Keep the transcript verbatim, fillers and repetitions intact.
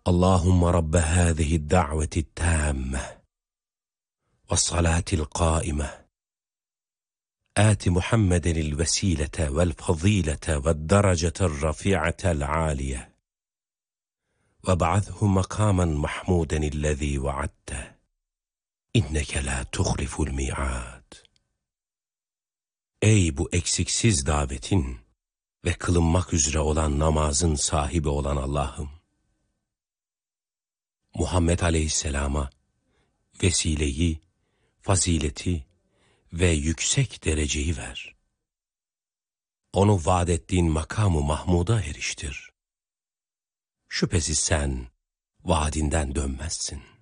Allahümme Rabbe hâzihi da'veti tâmme ve salatil qâime آت محمد الوسيلة والفضيلة والدرجة الرفيعة العالية وابعثه مقاما محمودا الذي وعدته إنك لا تخلف الميعاد. Ey bu eksiksiz davetin ve kılınmak üzere olan namazın sahibi olan Allah'ım, Muhammed Aleyhisselam'a vesileyi, fazileti ve yüksek dereceyi ver. Onu vaad ettiğin makamı Mahmud'a eriştir. Şüphesiz sen vaadinden dönmezsin.